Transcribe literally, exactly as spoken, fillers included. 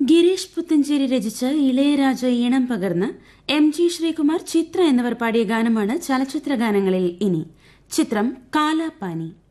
ഗിരീഷ് പുത്തഞ്ചേരി രചിച്ച് ഇളയരാജ ഈണം പകർന്ന് എം ജി ശ്രീകുമാർ, ചിത്ര എന്നിവർ പാടിയ ഗാനമാണ് ചലച്ചിത്ര ഗാനങ്ങളിൽ ഇനി. ചിത്രം കാലാപാനി.